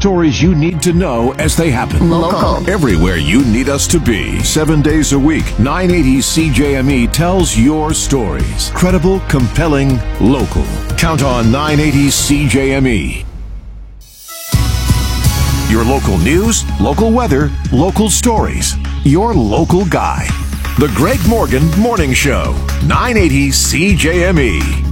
stories you need to know as they happen. Local. Everywhere you need us to be. 7 days a week, 980 CJME tells your stories. Credible, compelling, local. Count on 980 CJME. Your local news, local weather, local stories. Your local guy. The Greg Morgan Morning Show. 980 CJME.